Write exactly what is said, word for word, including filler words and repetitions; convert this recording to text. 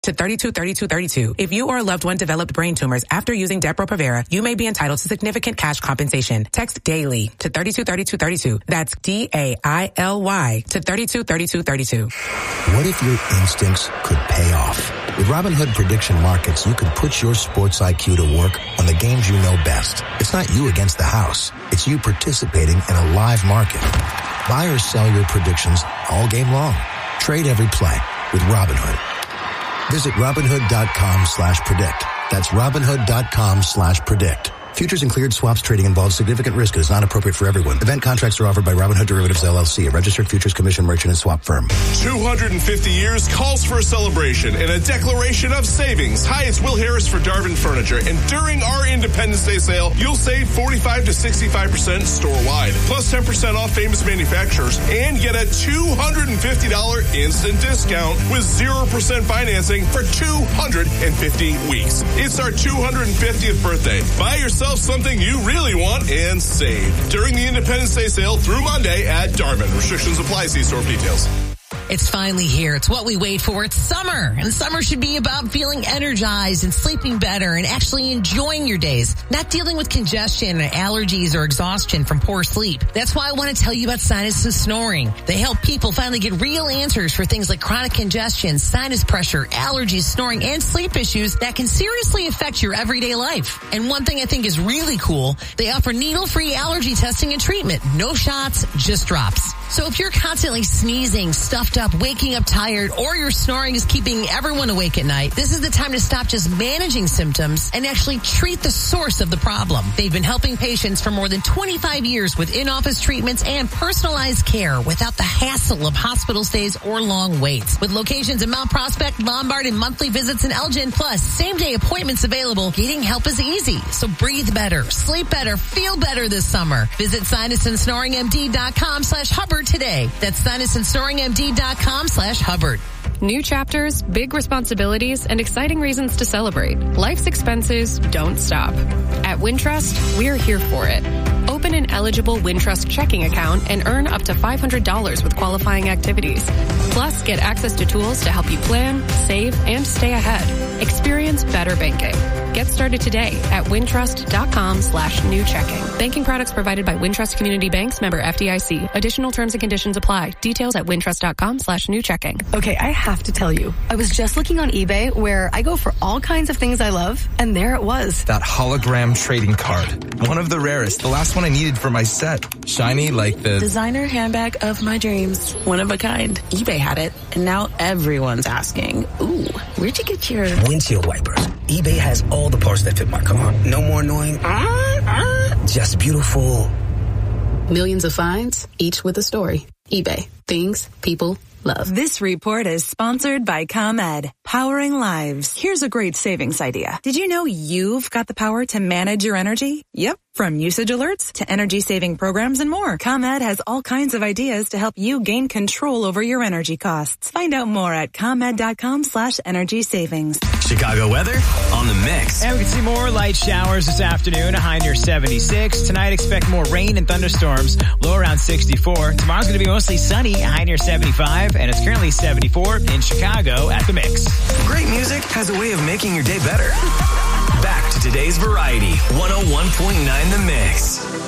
to thirty-two thirty-two thirty-two. If you or a loved one developed brain tumors after using Depo-Provera, you may be entitled to significant cash compensation. Text DAILY to thirty-two thirty-two thirty-two. That's D A I L Y to thirty-two thirty-two thirty-two. What if your instincts could pay off? With Robinhood Prediction Markets, you can put your sports I Q to work on the games you know best. It's not you against the house. It's you participating in a live market. Buy or sell your predictions all game long. Trade every play with Robinhood. Visit Robinhood.com slash predict. That's Robinhood.com slash predict. Futures and cleared swaps trading involves significant risk and is not appropriate for everyone. Event contracts are offered by Robinhood Derivatives, L L C, a registered futures commission merchant and swap firm. two hundred fifty years calls for a celebration and a declaration of savings. Hi, it's Will Harris for Darvin Furniture, and during our Independence Day sale, you'll save forty-five to sixty-five percent store-wide, plus ten percent off famous manufacturers, and get a two hundred fifty dollars instant discount with zero percent financing for two hundred fifty weeks. It's our two hundred fiftieth birthday. Buy yourself something you really want and save during the Independence Day sale through Monday at Darvin. Restrictions apply. See store for details. It's finally here. It's what we wait for. It's summer. And summer should be about feeling energized and sleeping better and actually enjoying your days, not dealing with congestion or allergies or exhaustion from poor sleep. That's why I want to tell you about Sinus and Snoring. They help people finally get real answers for things like chronic congestion, sinus pressure, allergies, snoring, and sleep issues that can seriously affect your everyday life. And one thing I think is really cool, they offer needle-free allergy testing and treatment. No shots, just drops. So if you're constantly sneezing, stuffed up, waking up tired, or your snoring is keeping everyone awake at night, this is the time to stop just managing symptoms and actually treat the source of the problem. They've been helping patients for more than twenty-five years with in-office treatments and personalized care without the hassle of hospital stays or long waits. With locations in Mount Prospect, Lombard, and monthly visits in Elgin, plus same-day appointments available, getting help is easy. So breathe better, sleep better, feel better this summer. Visit sinus and snoring M D dot com slash Hubbard today. That's sinus and snoring M D dot com slash Hubbard. New chapters, big responsibilities, and exciting reasons to celebrate. Life's expenses don't stop. At Wintrust, we're here for it. Open an eligible Wintrust checking account and earn up to five hundred dollars with qualifying activities. Plus, get access to tools to help you plan, save, and stay ahead. Experience better banking. Get started today at wintrust.com slash new checking. Banking products provided by Wintrust Community Banks, member F D I C. Additional terms and conditions apply. Details at wintrust.com slash new checking. Okay, I have to tell you, I was just looking on eBay where I go for all kinds of things I love, and there it was. That hologram trading card. One of the rarest. The last one I needed for my set. Shiny like the... designer handbag of my dreams. One of a kind. eBay had it, and now everyone's asking, ooh, where'd you get your... windshield wipers. eBay has all the parts that fit my car. No more annoying, uh, uh, just beautiful. Millions of finds, each with a story. eBay. Things people love. This report is sponsored by ComEd, powering lives. Here's a great savings idea. Did you know you've got the power to manage your energy? Yep. From usage alerts to energy-saving programs and more, ComEd has all kinds of ideas to help you gain control over your energy costs. Find out more at ComEd.com slash energy savings. Chicago weather on the mix. And we can see more light showers this afternoon, a high near seventy-six. Tonight, expect more rain and thunderstorms, low around sixty-four. Tomorrow's going to be mostly sunny, a high near seventy-five, and it's currently seventy-four in Chicago at the Mix. Great music has a way of making your day better. Back to today's variety, one oh one point nine The Mix.